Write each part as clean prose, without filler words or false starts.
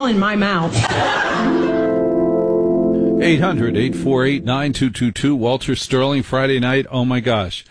in my mouth. 800-848-9222. Walter Sterling, Friday night. Oh, my gosh.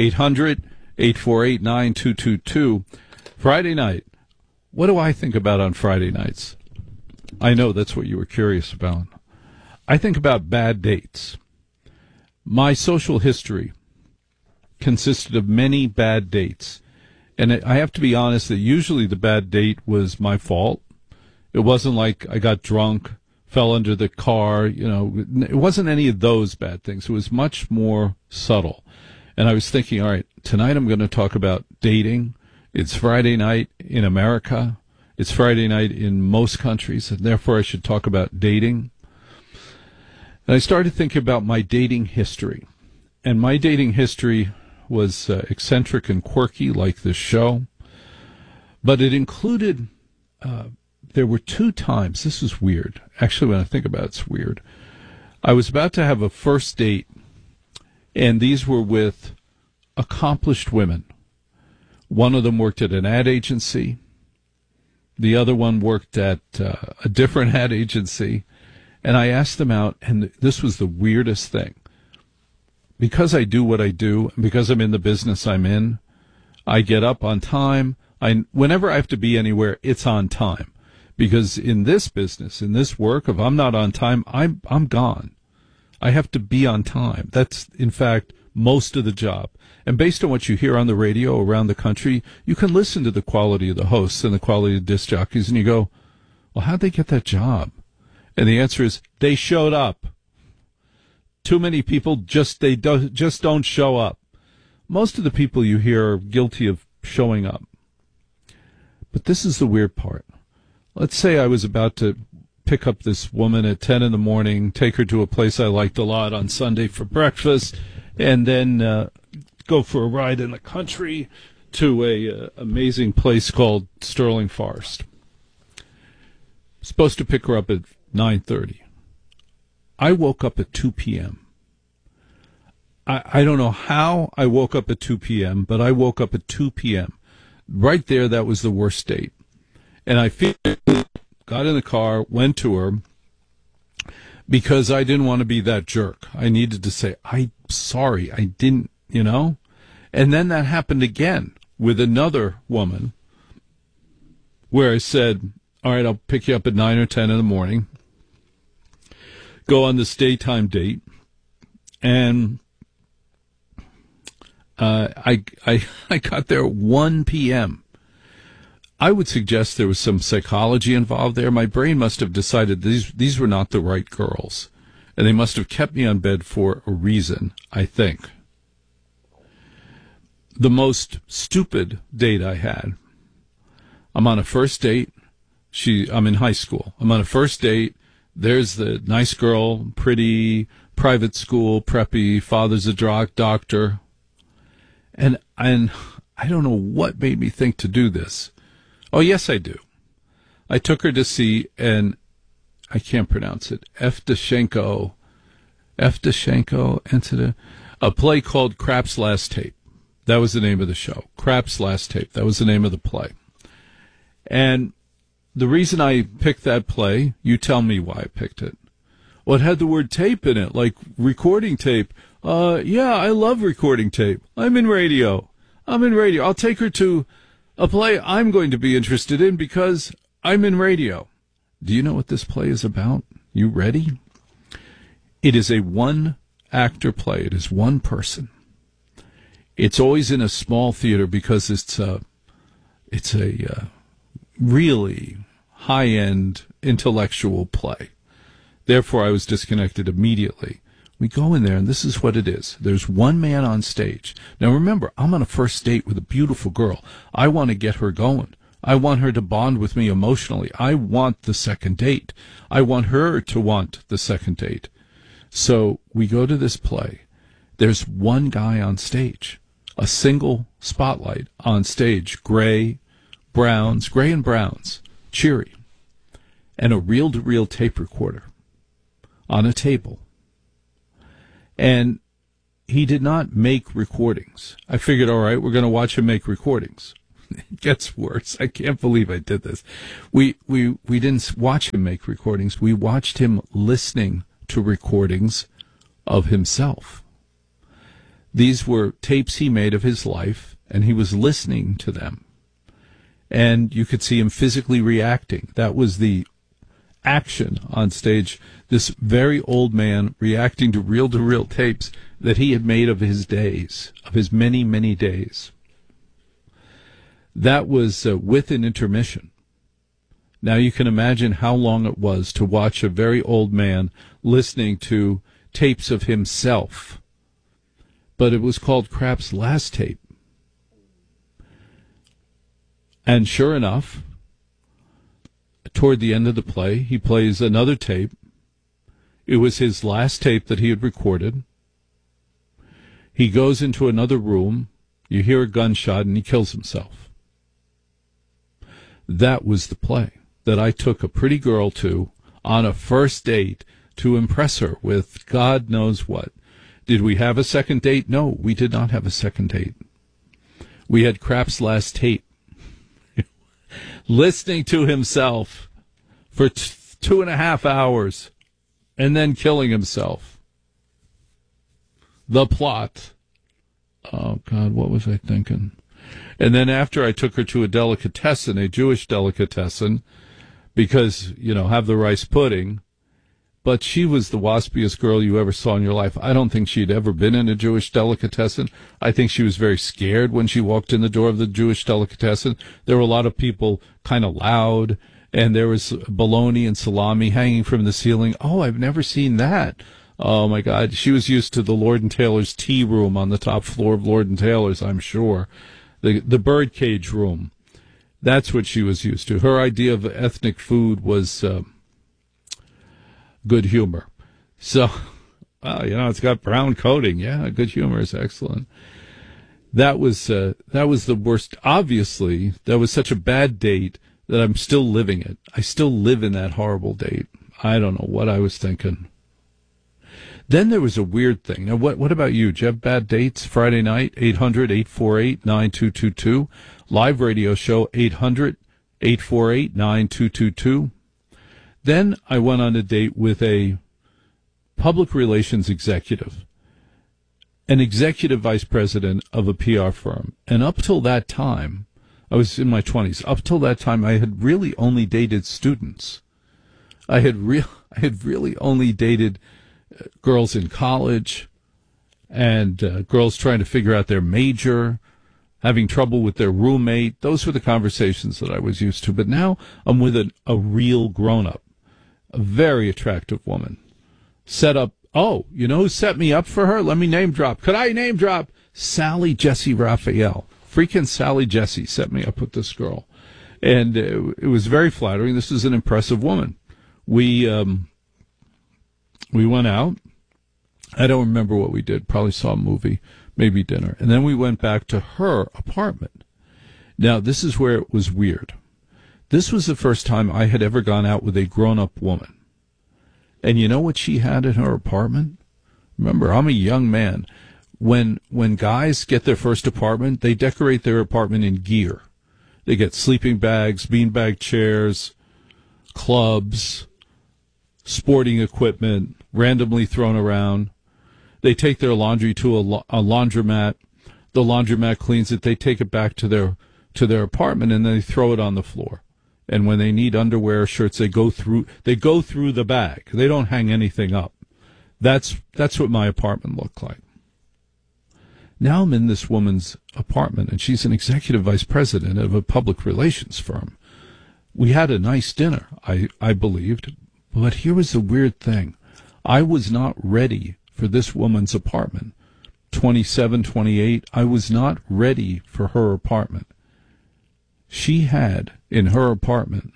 800-848-9222. Friday night. What do I think about on Friday nights? I know that's what you were curious about. I think about bad dates. My social history consisted of many bad dates. And I have to be honest that usually the bad date was my fault. It wasn't like I got drunk, fell under the car, it wasn't any of those bad things. It was much more subtle. And I was thinking, all right, tonight I'm going to talk about dating. It's Friday night in America. It's Friday night in most countries, and therefore I should talk about dating. And I started thinking about my dating history. And my dating history was eccentric and quirky, like this show. But it included, there were 2 times, this is weird. Actually, when I think about it, it's weird. I was about to have a first date, and these were with accomplished women. One of them worked at an ad agency. The other one worked at a different ad agency. And I asked them out, and this was the weirdest thing. Because I do what I do, and because I'm in the business I'm in, I get up on time. Whenever I have to be anywhere, it's on time. Because in this business, in this work, if I'm not on time, I'm gone. I have to be on time. That's, in fact, most of the job. And based on what you hear on the radio around the country, you can listen to the quality of the hosts and the quality of the disc jockeys, and you go, well, how'd they get that job? And the answer is, they showed up. Too many people just don't show up. Most of the people you hear are guilty of showing up. But this is the weird part. Let's say I was about to pick up this woman at 10 in the morning, take her to a place I liked a lot on Sunday for breakfast, and then go for a ride in the country to a amazing place called Sterling Forest. Supposed to pick her up at 9:30. I woke up at 2 p.m. I don't know how I woke up at 2 p.m., but I woke up at 2 p.m. Right there, that was the worst date. And I got in the car, went to her, because I didn't want to be that jerk. I needed to say, I'm sorry, I didn't, And then that happened again with another woman where I said, all right, I'll pick you up at 9 or 10 in the morning, go on this daytime date, and I got there at 1 p.m. I would suggest there was some psychology involved there. My brain must have decided these were not the right girls, and they must have kept me on bed for a reason, I think. The most stupid date I had, I'm on a first date. I'm in high school. I'm on a first date. There's the nice girl, pretty, private school, preppy, father's a doctor. And I don't know what made me think to do this. Oh, yes, I do. I took her to see, and I can't pronounce it, Evtushenko, a play called Krapp's Last Tape. That was the name of the show. Krapp's Last Tape. That was the name of the play. And the reason I picked that play, you tell me why I picked it. Well, it had the word tape in it, like recording tape. Yeah, I love recording tape. I'm in radio. I'll take her to a play I'm going to be interested in because I'm in radio. Do you know what this play is about? You ready? It is a one-actor play. It is one person. It's always in a small theater because it's a really high-end intellectual play. Therefore, I was disconnected immediately. We go in there, and this is what it is. There's one man on stage. Now, remember, I'm on a first date with a beautiful girl. I want to get her going. I want her to bond with me emotionally. I want the second date. I want her to want the second date. So we go to this play. There's one guy on stage, a single spotlight on stage, gray and browns, cheery, and a reel-to-reel tape recorder on a table. And he did not make recordings. I figured, all right, we're going to watch him make recordings. It gets worse. I can't believe I did this. We didn't watch him make recordings. We watched him listening to recordings of himself. These were tapes he made of his life, and he was listening to them. And you could see him physically reacting. That was the action on stage. This very old man reacting to reel tapes that he had made of his days, of his many, many days. That was with an intermission. Now you can imagine how long it was to watch a very old man listening to tapes of himself. But it was called Krapp's last tape. And sure enough, toward the end of the play, he plays another tape. It was his last tape that he had recorded. He goes into another room. You hear a gunshot, and he kills himself. That was the play that I took a pretty girl to on a first date to impress her with God knows what. Did we have a second date? No, we did not have a second date. We had Krapp's last tape. Listening to himself for 2.5 hours and then killing himself. The plot. Oh, God, what was I thinking? And then after I took her to a delicatessen, a Jewish delicatessen, because, have the rice pudding. But she was the waspiest girl you ever saw in your life. I don't think she'd ever been in a Jewish delicatessen. I think she was very scared when she walked in the door of the Jewish delicatessen. There were a lot of people kind of loud, and there was bologna and salami hanging from the ceiling. Oh, I've never seen that. Oh, my God. She was used to the Lord & Taylor's tea room on the top floor of Lord & Taylor's, I'm sure. The birdcage room. That's what she was used to. Her idea of ethnic food was good humor. So, it's got brown coating. Yeah, good humor is excellent. That was the worst. Obviously, that was such a bad date that I'm still living it. I still live in that horrible date. I don't know what I was thinking. Then there was a weird thing. Now, what about you? Did you have bad dates Friday night? 800-848-9222. Live radio show, 800-848-9222. Then I went on a date with a public relations executive, an executive vice president of a PR firm. And up till that time, I was in my 20s. Up till that time, I had really only dated students. I had really only dated girls in college and girls trying to figure out their major, having trouble with their roommate. Those were the conversations that I was used to. But now I'm with a real grown-up, a very attractive woman. Set up, who set me up for her? Let me name drop. Could I name drop? Sally Jesse Raphael. Freaking Sally Jesse set me up with this girl. And it was very flattering. This is an impressive woman. We went out. I don't remember what we did. Probably saw a movie, maybe dinner. And then we went back to her apartment. Now, this is where it was weird. This was the first time I had ever gone out with a grown-up woman. And you know what she had in her apartment? Remember, I'm a young man. When guys get their first apartment, they decorate their apartment in gear. They get sleeping bags, beanbag chairs, clubs, sporting equipment randomly thrown around. They take their laundry to a laundromat. The laundromat cleans it. They take it back to their apartment, and then they throw it on the floor. And when they need underwear, shirts, they go through the bag. They don't hang anything up. That's what my apartment looked like. Now I'm in this woman's apartment, and she's an executive vice president of a public relations firm. We had a nice dinner, I believed, but here was the weird thing. I was not ready for this woman's apartment. 27, 28, I was not ready for her apartment. She had, in her apartment,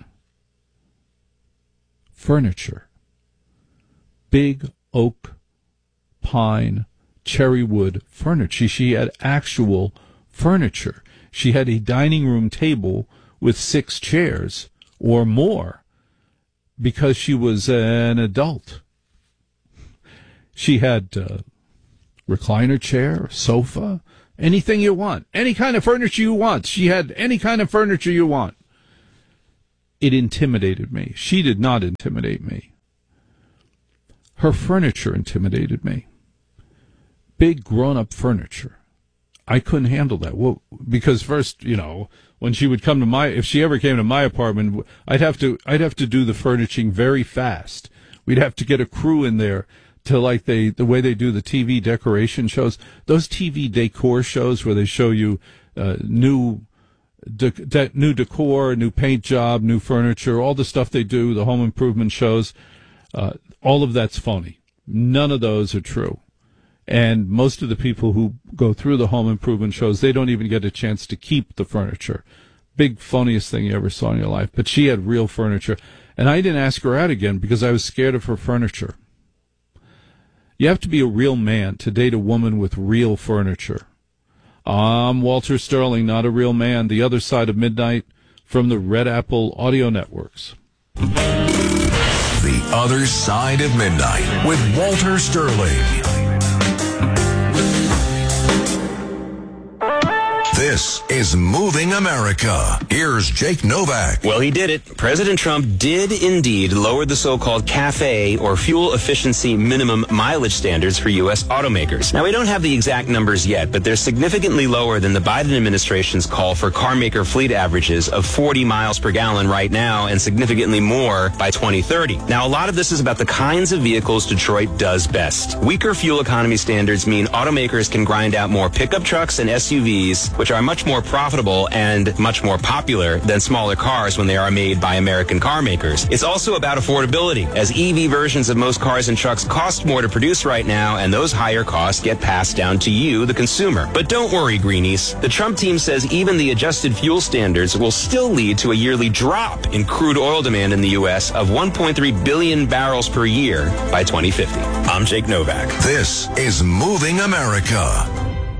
furniture. Big oak, pine, cherry wood furniture. She had actual furniture. She had a dining room table with 6 chairs or more because she was an adult. She had recliner chair, sofa, Anything you want. Any kind of furniture you want. She had any kind of furniture you want. It intimidated me. She did not intimidate me. Her furniture intimidated me. Big grown-up furniture. I couldn't handle that. Well, because first, when she would come to if she ever came to my apartment, I'd have to do the furnishing very fast. We'd have to get a crew in there to the way they do the TV decoration shows. Those TV decor shows where they show you new decor, new paint job, new furniture, all the stuff they do, the home improvement shows. All of that's phony. None of those are true. And most of the people who go through the home improvement shows, they don't even get a chance to keep the furniture. Big, funniest thing you ever saw in your life. But she had real furniture. And I didn't ask her out again because I was scared of her furniture. You have to be a real man to date a woman with real furniture. I'm Walter Sterling, not a real man. The Other Side of Midnight from the Red Apple Audio Networks. The Other Side of Midnight with Walter Sterling. This is Moving America. Here's Jake Novak. Well, he did it. President Trump did indeed lower the so-called CAFE, or fuel efficiency minimum mileage standards for U.S. automakers. Now, we don't have the exact numbers yet, but they're significantly lower than the Biden administration's call for car maker fleet averages of 40 miles per gallon right now and significantly more by 2030. Now, a lot of this is about the kinds of vehicles Detroit does best. Weaker fuel economy standards mean automakers can grind out more pickup trucks and SUVs, which are much more profitable and much more popular than smaller cars when they are made by American car makers. It's also about affordability, as EV versions of most cars and trucks cost more to produce right now, and those higher costs get passed down to you, the consumer. But don't worry, greenies. The Trump team says even the adjusted fuel standards will still lead to a yearly drop in crude oil demand in the U.S. of 1.3 billion barrels per year by 2050. I'm Jake Novak. This is Moving America.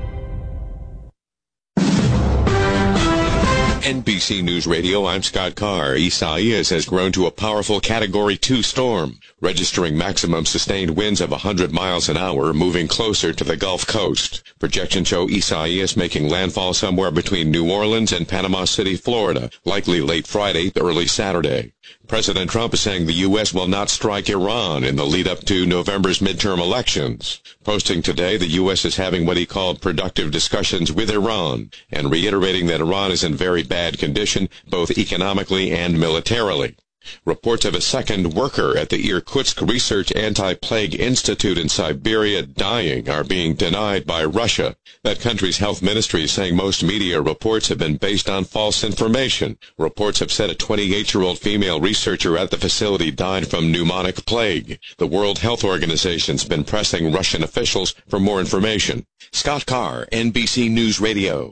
NBC News Radio, I'm Scott Carr. Isaias has grown to a powerful Category 2 storm, registering maximum sustained winds of 100 miles an hour, moving closer to the Gulf Coast. Projections show Isaias making landfall somewhere between New Orleans and Panama City, Florida, likely late Friday, early Saturday. President Trump is saying the U.S. will not strike Iran in the lead-up to November's midterm elections. Posting today, the U.S. is having what he called productive discussions with Iran, and reiterating that Iran is in very bad condition, both economically and militarily. Reports of a second worker at the Irkutsk Research Anti-Plague Institute in Siberia dying are being denied by Russia. That country's health ministry is saying most media reports have been based on false information. Reports have said a 28-year-old female researcher at the facility died from pneumonic plague. The World Health Organization's been pressing Russian officials for more information. Scott Carr, NBC News Radio.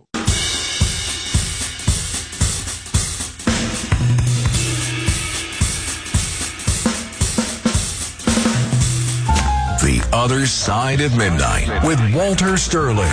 The Other Side of Midnight with Walter Sterling.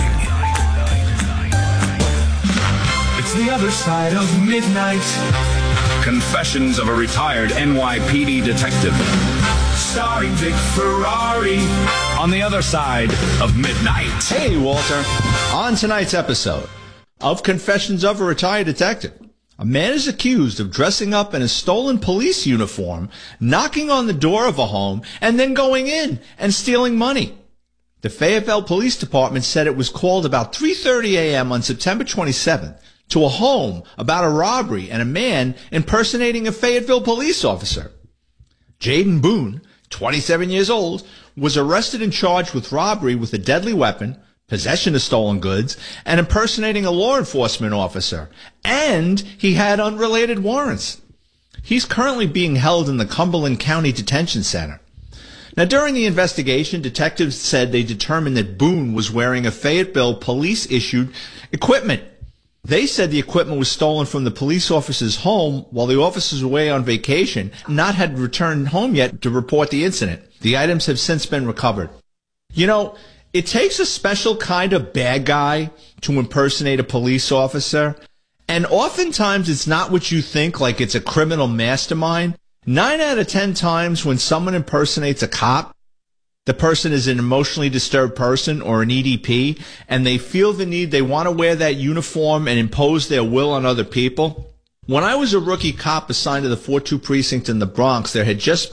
It's the other side of midnight. Confessions of a retired NYPD detective. Starring Vic Ferrari on the other side of midnight. Hey, Walter. On tonight's episode of Confessions of a Retired Detective, a man is accused of dressing up in a stolen police uniform, knocking on the door of a home, and then going in and stealing money. The Fayetteville Police Department said it was called about 3:30 a.m. on September 27th to a home about a robbery and a man impersonating a Fayetteville police officer. Jaden Boone, 27 years old, was arrested and charged with robbery with a deadly weapon, possession of stolen goods, and impersonating a law enforcement officer. And he had unrelated warrants. He's currently being held in the Cumberland County Detention Center. Now, during the investigation, detectives said they determined that Boone was wearing a Fayetteville police-issued equipment. They said the equipment was stolen from the police officer's home while the officers were away on vacation, not had returned home yet to report the incident. The items have since been recovered. You know, it takes a special kind of bad guy to impersonate a police officer, and oftentimes it's not what you think, like it's a criminal mastermind. 9 out of 10 times when someone impersonates a cop, the person is an emotionally disturbed person or an EDP, and they feel the need, they want to wear that uniform and impose their will on other people. When I was a rookie cop assigned to the 4-2 precinct in the Bronx, there had just